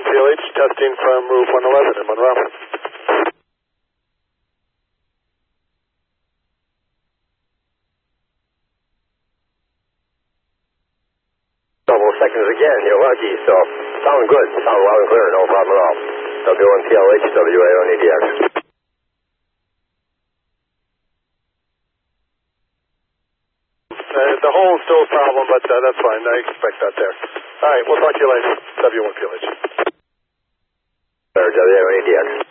PLH, testing from roof 111 in Monroe. Couple seconds again, you're lucky, so sound good, sound loud and clear, no problem at all. W1 PLH, WAO EDX. The hole is still a problem, but that's fine. I expect that there. All right, we'll talk to you later. W1 PLH. WAO EDX.